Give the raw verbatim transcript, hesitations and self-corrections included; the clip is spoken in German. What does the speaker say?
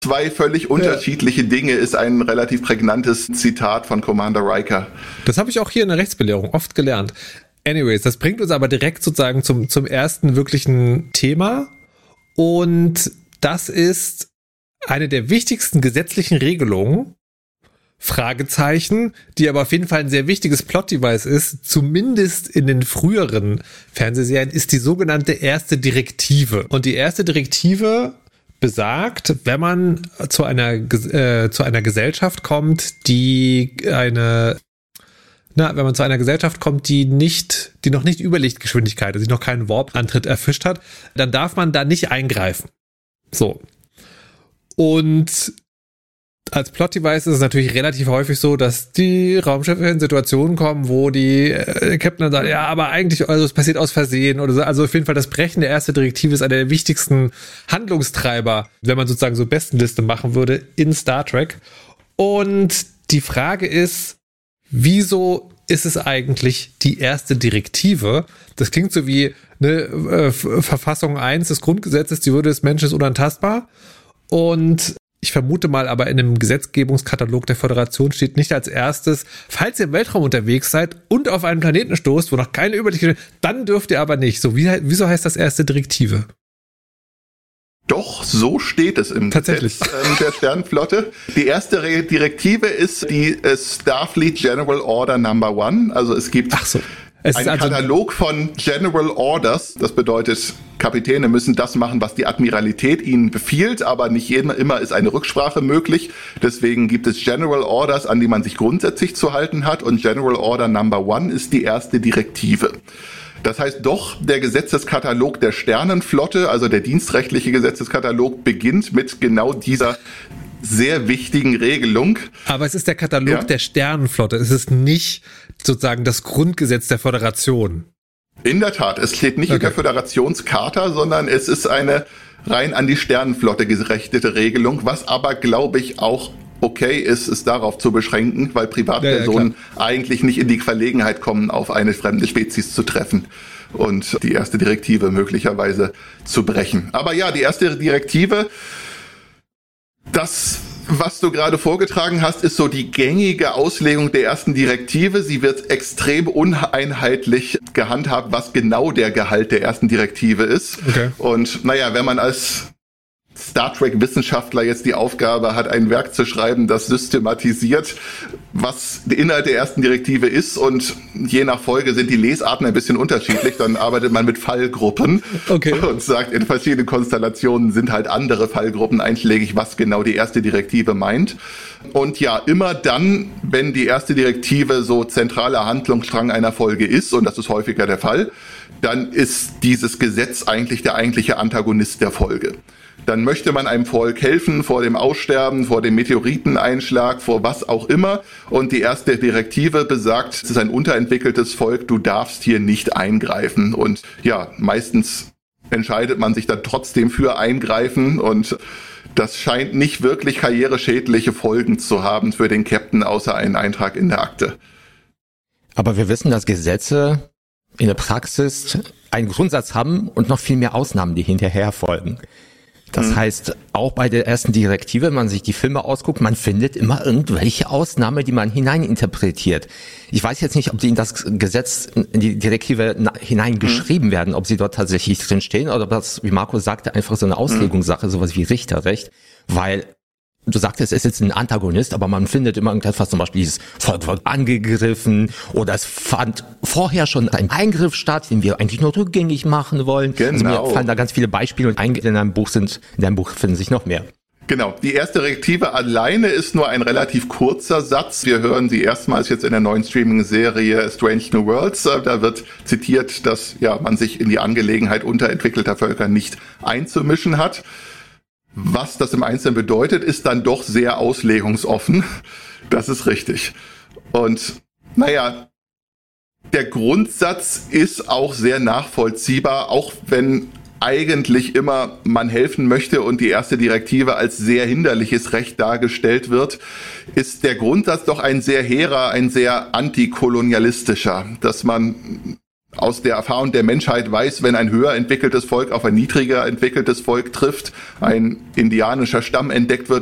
Zwei völlig unterschiedliche ja. Dinge ist ein relativ prägnantes Zitat von Commander Riker. Das habe ich auch hier in der Rechtsbelehrung oft gelernt. Anyways, das bringt uns aber direkt sozusagen zum, zum ersten wirklichen Thema. Und das ist eine der wichtigsten gesetzlichen Regelungen, Fragezeichen, die aber auf jeden Fall ein sehr wichtiges Plot-Device ist, zumindest in den früheren Fernsehserien, ist die sogenannte erste Direktive. Und die erste Direktive besagt, wenn man zu einer äh, zu einer Gesellschaft kommt, die eine na, wenn man zu einer Gesellschaft kommt, die nicht, die noch nicht Überlichtgeschwindigkeit, also die noch keinen Warp-Antritt erfischt hat, dann darf man da nicht eingreifen. So. Und als Plot-Device ist es natürlich relativ häufig so, dass die Raumschiffe in Situationen kommen, wo die äh, Captain dann sagt, ja, aber eigentlich, also es passiert aus Versehen oder so. Also auf jeden Fall das Brechen der ersten Direktive ist einer der wichtigsten Handlungstreiber, wenn man sozusagen so Bestenliste machen würde in Star Trek. Und die Frage ist, wieso ist es eigentlich die erste Direktive? Das klingt so wie eine äh, Verfassung eins des Grundgesetzes, die Würde des Menschen ist unantastbar. Und ich vermute mal, aber in einem Gesetzgebungskatalog der Föderation steht nicht als erstes, falls ihr im Weltraum unterwegs seid und auf einen Planeten stoßt, wo noch keine Überlichtgeschwindigkeit, dann dürft ihr aber nicht. So, wie, wieso heißt das erste Direktive? Doch, so steht es im Tatsächlich. Gesetz ähm, der Sternenflotte. Die erste Re- Direktive ist die äh, Starfleet General Order Number One. Also es gibt Ach so. Es ein ist also Katalog von General Orders. Das bedeutet, Kapitäne müssen das machen, was die Admiralität ihnen befiehlt, aber nicht jedem, immer ist eine Rücksprache möglich. Deswegen gibt es General Orders, an die man sich grundsätzlich zu halten hat. Und General Order Number One ist die erste Direktive. Das heißt doch, der Gesetzeskatalog der Sternenflotte, also der dienstrechtliche Gesetzeskatalog, beginnt mit genau dieser sehr wichtigen Regelung. Aber es ist der Katalog ja. der Sternenflotte. Es ist nicht sozusagen das Grundgesetz der Föderation. In der Tat, es steht nicht okay. in der Föderationscharta, sondern es ist eine rein an die Sternenflotte gerichtete Regelung, was aber, glaube ich, auch okay ist, es darauf zu beschränken, weil Privatpersonen ja, ja, eigentlich nicht in die Verlegenheit kommen, auf eine fremde Spezies zu treffen und die erste Direktive möglicherweise zu brechen. Aber ja, die erste Direktive, das, was du gerade vorgetragen hast, ist so die gängige Auslegung der ersten Direktive. Sie wird extrem uneinheitlich gehandhabt, was genau der Gehalt der ersten Direktive ist. Okay. Und naja, wenn man als Star Trek-Wissenschaftler jetzt die Aufgabe hat, ein Werk zu schreiben, das systematisiert, was der Inhalt der ersten Direktive ist, und je nach Folge sind die Lesarten ein bisschen unterschiedlich, dann arbeitet man mit Fallgruppen okay. und sagt, in verschiedenen Konstellationen sind halt andere Fallgruppen einschlägig, was genau die erste Direktive meint. Und ja, immer dann, wenn die erste Direktive so zentraler Handlungsstrang einer Folge ist, und das ist häufiger der Fall, dann ist dieses Gesetz eigentlich der eigentliche Antagonist der Folge. Dann möchte man einem Volk helfen vor dem Aussterben, vor dem Meteoriteneinschlag, vor was auch immer. Und die erste Direktive besagt, es ist ein unterentwickeltes Volk, du darfst hier nicht eingreifen. Und ja, meistens entscheidet man sich dann trotzdem für Eingreifen. Und das scheint nicht wirklich karriereschädliche Folgen zu haben für den Captain, außer einen Eintrag in der Akte. Aber wir wissen, dass Gesetze in der Praxis einen Grundsatz haben und noch viel mehr Ausnahmen, die hinterher folgen. Das mhm. heißt, auch bei der ersten Direktive, wenn man sich die Filme ausguckt, man findet immer irgendwelche Ausnahmen, die man hineininterpretiert. Ich weiß jetzt nicht, ob die in das Gesetz, in die Direktive hineingeschrieben mhm. werden, ob sie dort tatsächlich drin stehen oder ob das, wie Marco sagte, einfach so eine Auslegungssache, mhm. sowas wie Richterrecht, weil du sagtest, es ist jetzt ein Antagonist, aber man findet immer irgendetwas, zum Beispiel dieses Volk wird angegriffen oder es fand vorher schon ein Eingriff statt, den wir eigentlich nur rückgängig machen wollen. Genau. Also mir fallen da ganz viele Beispiele und in deinem Buch sind, in deinem Buch finden sich noch mehr. Genau, die erste Direktive alleine ist nur ein relativ kurzer Satz. Wir hören sie erstmals jetzt in der neuen Streaming-Serie Strange New Worlds. Da wird zitiert, dass ja man sich in die Angelegenheit unterentwickelter Völker nicht einzumischen hat. Was das im Einzelnen bedeutet, ist dann doch sehr auslegungsoffen. Das ist richtig. Und naja, der Grundsatz ist auch sehr nachvollziehbar, auch wenn eigentlich immer man helfen möchte und die erste Direktive als sehr hinderliches Recht dargestellt wird, ist der Grundsatz doch ein sehr hehrer, ein sehr antikolonialistischer, dass man aus der Erfahrung der Menschheit weiß, wenn ein höher entwickeltes Volk auf ein niedriger entwickeltes Volk trifft, ein indianischer Stamm entdeckt wird,